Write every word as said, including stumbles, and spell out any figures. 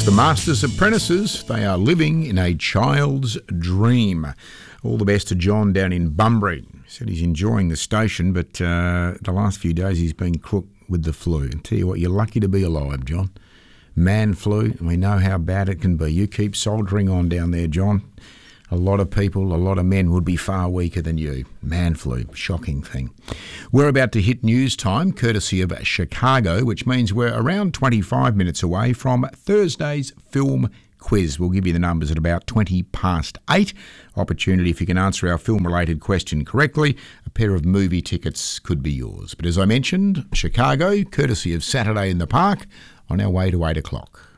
The Master's Apprentices, they are living in a child's dream. All the best to John down in Bunbury. He said he's enjoying the station, but uh, the last few days he's been crook with the flu. And tell you what, you're lucky to be alive, John. Man flu, and we know how bad it can be. You keep soldiering on down there, John. A lot of people, a lot of men would be far weaker than you. Man flu, shocking thing. We're about to hit news time, courtesy of Chicago, which means we're around twenty-five minutes away from Thursday's film quiz. We'll give you the numbers at about twenty past eight. Opportunity, if you can answer our film-related question correctly, a pair of movie tickets could be yours. But as I mentioned, Chicago, courtesy of Saturday in the Park, on our way to eight o'clock.